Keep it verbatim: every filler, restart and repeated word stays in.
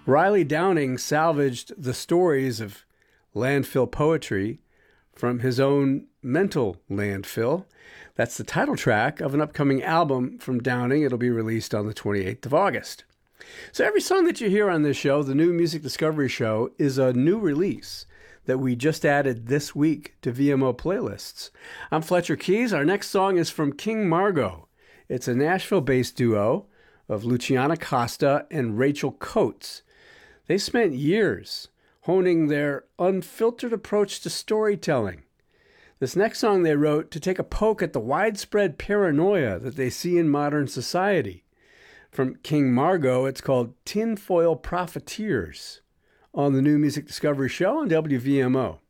Riley Downing salvaged the stories of landfill poetry from his own mental landfill. That's the title track of an upcoming album from Downing. It'll be released on the twenty-eighth of August. So every song that you hear on this show, the New Music Discovery Show, is a new release that we just added this week to V M O playlists. I'm Fletcher Keys. Our next song is from King Margo. It's a Nashville-based duo of Luciana Costa and Rachel Coates. They spent years honing their unfiltered approach to storytelling. This next song they wrote to take a poke at the widespread paranoia that they see in modern society. From King Margo, it's called Tinfoil Profiteers on the New Music Discovery Show on W V M O.